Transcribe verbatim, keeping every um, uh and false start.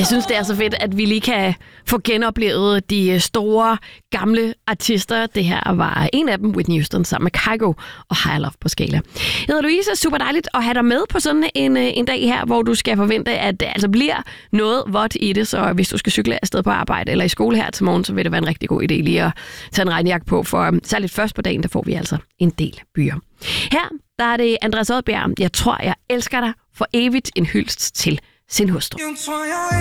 Jeg synes, det er så fedt, at vi lige kan få genoplevet de store, gamle artister. Det her var en af dem, Whitney Houston, sammen med Kygo og Higher Love på Skala. Jeg hedder Louise, super dejligt at have dig med på sådan en, en dag her, hvor du skal forvente, at det altså bliver noget vådt i det. Så hvis du skal cykle afsted på arbejde eller i skole her til morgen, så vil det være en rigtig god idé lige at tage en regnjakke på, for særligt først på dagen, der får vi altså en del byer. Her der er det Andreas Odbjerg. Jeg tror, jeg elsker dig for evigt, en hyldest til sin hustru.